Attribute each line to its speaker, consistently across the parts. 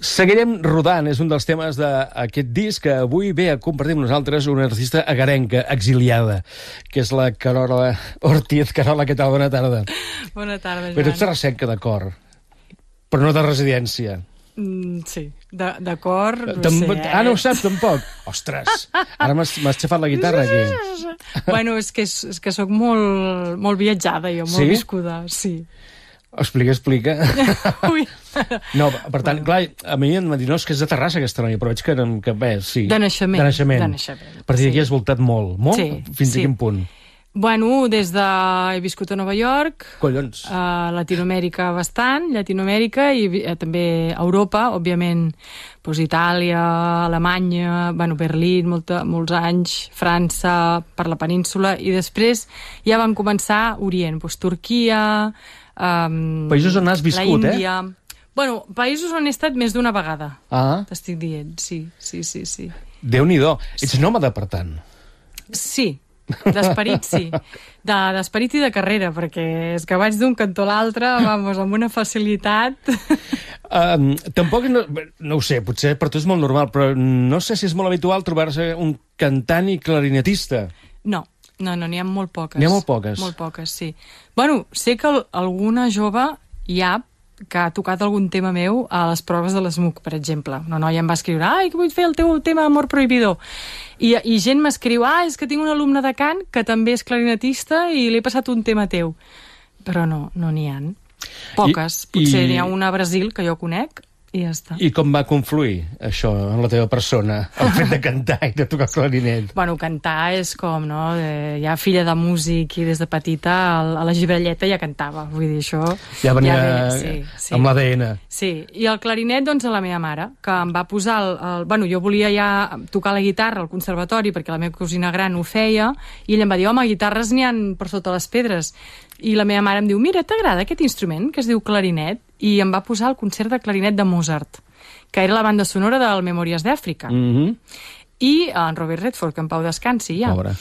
Speaker 1: Seguirem rodant, és un dels temes d'aquest disc que avui ve a compartir amb nosaltres una artista agarenca, exiliada, que és la Carola Ortiz. Carola, què tal? Bona tarda.
Speaker 2: Bona tarda, Joan.
Speaker 1: Però tu ets recerca d'acord, però no de residència.
Speaker 2: Sí, d'acord, no sé.
Speaker 1: Ah, no ho saps, tampoc? Ostres, ara m'has xafat la guitarra aquí.
Speaker 2: Bueno, és que sóc molt viatjada, jo, molt viscuda, sí.
Speaker 1: Explica.
Speaker 2: Ui.
Speaker 1: No, per tant, clar, a mi em van dir, no, és que és de Terrassa aquesta noia, però veig que bé, sí.
Speaker 2: De naixement.
Speaker 1: A partir d'aquí has voltat molt. Molt?
Speaker 2: Sí.
Speaker 1: Fins a quin punt?
Speaker 2: Bueno, he viscut a Nova York,
Speaker 1: Collons.
Speaker 2: a Llatinoamèrica bastant, i també a Europa, òbviament, doncs Itàlia, Alemanya, Berlín, molts anys, França, per la península, i després ja vam començar Orient, doncs Turquia,
Speaker 1: països on has viscut,
Speaker 2: la Índia. Bueno, països on he estat més d'una vegada, t'estic dient, sí.
Speaker 1: Déu-n'hi-do. Ets nòmada, per tant.
Speaker 2: Sí. D'esperit, sí. D'esperit i de carrera, perquè és que vaig d'un cantó a l'altre, amb una facilitat.
Speaker 1: Tampoc, no ho sé, potser per tu és molt normal, però no sé si és molt habitual trobar-se un cantant i clarinetista.
Speaker 2: No, n'hi ha molt poques.
Speaker 1: N'hi ha molt poques?
Speaker 2: Molt poques, sí. Bueno, sé que alguna jove hi ha que ha tocat algun tema meu a les proves de l'ESMUC, per exemple. Una noia em va escriure, que vull fer el teu tema Amor Prohibidor. I gent m'escriu, és que tinc un alumne de cant que també és clarinetista i li he passat un tema teu. Però no n'hi ha. Poques. Potser n'hi ha una a Brasil, que jo conec, i ja està.
Speaker 1: I com va confluir això en la teva persona, el fet de cantar i de tocar clarinet?
Speaker 2: Bueno, cantar és com, no? Ja filla de músic i des de petita a la gibrelleta ja cantava. Vull dir, això...
Speaker 1: Ja venia amb l'ADN.
Speaker 2: Sí, i el clarinet, doncs, a la meva mare, que em va posar Bueno, jo volia ja tocar la guitarra al conservatori perquè la meva cosina gran ho feia, i ella em va dir, home, guitarres n'hi ha per sota les pedres. I la meva mare em diu, mira, t'agrada aquest instrument que es diu clarinet? I em va posar el concert de clarinet de Mozart, que era la banda sonora del Memòries d'Àfrica. I en Robert Redford, que en pau descansi, ja.
Speaker 1: Pobre.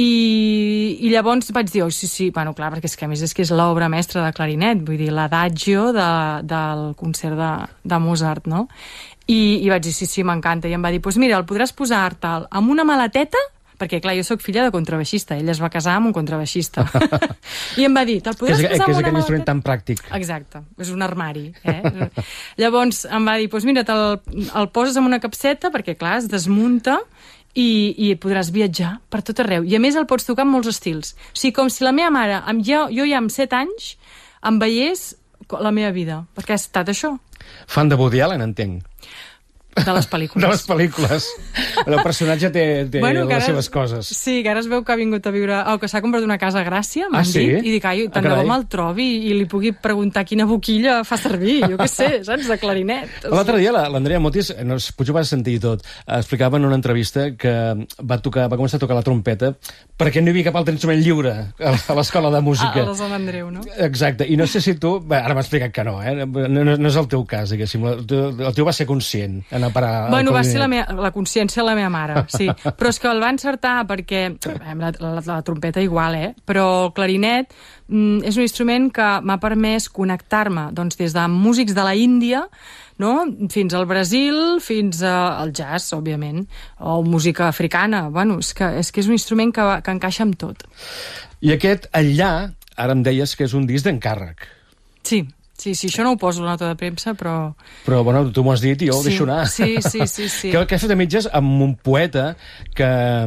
Speaker 2: I llavors vaig dir, sí, bueno, clar, perquè és que a més és que és l'obra mestra de clarinet, vull dir, l'adagio del concert de Mozart, no? I vaig dir, sí, m'encanta. I em va dir, doncs mira, el podràs posar-te'l amb una maleteta, perquè, clar, jo sóc filla de contrabaixista, ell es va casar amb un contrabaixista. I em va dir, te'l podràs posar amb una maleteta?
Speaker 1: Que és aquell instrument tan pràctic.
Speaker 2: Exacte, és un armari. Llavors em va dir, doncs mira, el poses en una capseta, perquè, clar, es desmunta, i podràs viatjar per tot arreu. I a més el pots tocar en molts estils. O sigui, com si la meva mare, jo ja amb 7 anys, em veiés la meva vida, perquè ha estat això.
Speaker 1: Fan de Woody Allen, entenc.
Speaker 2: De les pel·lícules.
Speaker 1: De les pel·lícules. El personatge té les seves coses.
Speaker 2: Sí, que ara es veu que ha vingut a viure... que s'ha comprat una casa a Gràcia, m'han dit, i dic, tant de bo me'l trobi i li pugui preguntar quina boquilla fa servir, jo què sé, saps, de clarinet.
Speaker 1: L'altre dia l'Andrea Motis, potser ho vas sentir tot, explicava en una entrevista que va començar a tocar la trompeta perquè no hi havia cap altre instrument lliure a l'escola de música.
Speaker 2: A la Sant Andreu, no?
Speaker 1: Exacte, i no sé si tu... Ara m'ha explicat que no, no és el teu cas, diguéssim. El teu va ser conscient en parar...
Speaker 2: Bueno, va ser la consciència de la meva mare, sí. Però és que el va encertar perquè... La trompeta igual, però el clarinet és un instrument que m'ha permès connectar-me des de músics de la Índia, no? Fins al Brasil, fins al jazz, òbviament, o música africana. Bueno, és que és un instrument que encaixa amb tot.
Speaker 1: I aquest Allà, ara em deies que és un disc d'encàrrec.
Speaker 2: Sí, això no ho poso a la nota de premsa, però...
Speaker 1: Però, bueno, tu m'ho has dit i jo ho deixo anar.
Speaker 2: Sí.
Speaker 1: Que has fet a mitges amb un poeta que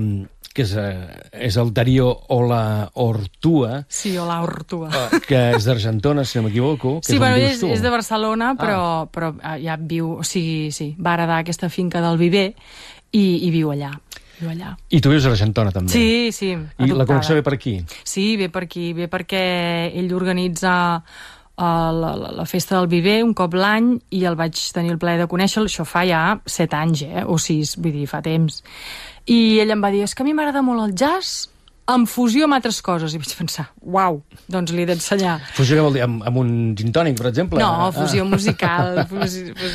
Speaker 1: és el Darío Olazortua.
Speaker 2: Sí, Olazortua.
Speaker 1: Que és d'Argentona, si no m'equivoco.
Speaker 2: Sí, bueno, és de Barcelona, però ja viu... O sigui, sí, va heredar aquesta finca del Viver i viu allà.
Speaker 1: I tu vius a Argentona, també?
Speaker 2: Sí.
Speaker 1: I la connexió ve per aquí?
Speaker 2: Sí, ve per aquí. Ve perquè ell organitza la festa del Viver un cop l'any i el vaig tenir el plaer de conèixer. Això fa ja 7 anys, o 6, vull dir, fa temps. I ell em va dir, és que a mi m'agrada molt el jazz en fusió amb altres coses. I vaig pensar, uau, doncs li he d'ensenyar.
Speaker 1: Fusió què vol dir? Amb un gin tònic, per exemple?
Speaker 2: No, fusió musical.